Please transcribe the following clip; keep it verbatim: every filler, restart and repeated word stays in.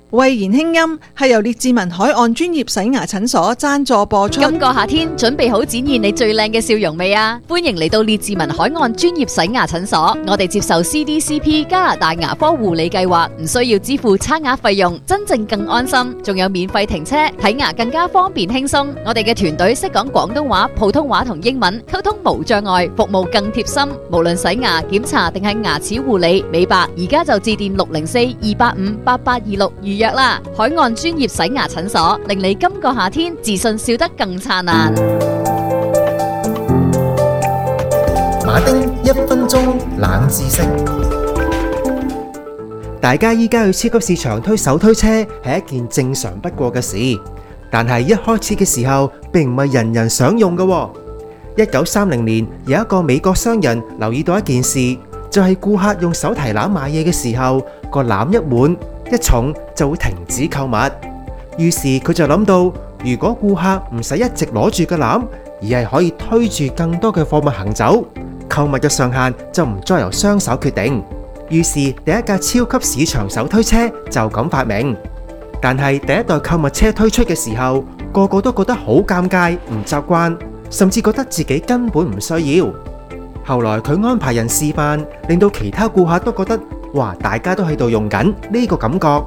慧言輕音係由列治文海岸專業洗牙診所贊助播出。 今個夏天準備好展現你最靚嘅笑容未啊？歡迎嚟到列治文海岸專業洗牙診所，我哋接受 C D C P 加拿大牙科護理計劃，唔需要支付刷牙費用，真正更安心，仲有免費停車，睇牙更加方便輕鬆。我哋嘅團隊識講廣東話、普通話同英文，溝通無障礙，服務更貼心。無論洗牙、檢查定係牙齒護理、美白，而家就致電六零四二八五八八二六預約啦！海岸專業洗牙診所，令你今個夏天自信笑得更燦爛。 馬丁一分鐘冷知識。大家依家去超級市場推手推車係一件正常不過嘅事，但係一開始嘅時候並唔係人人想用嘅。一九三零年有一個美國商人留意到一件事，就係顧客用手提籃買嘢嘅時候，個籃一滿一重就會停止購物。於是佢就諗到，如果顧客唔使一直攞住個籃，而係可以推住更多嘅貨物行走，購物嘅上限就唔再由雙手決定。於是第一架超級市場手推車就咁發明。但係第一代購物車推出嘅時候，個個都覺得好尷尬，唔習慣，甚至覺得自己根本唔需要。後來佢安排人示範，令到其他顧客都覺得，哇！大家都喺度用緊呢個感覺，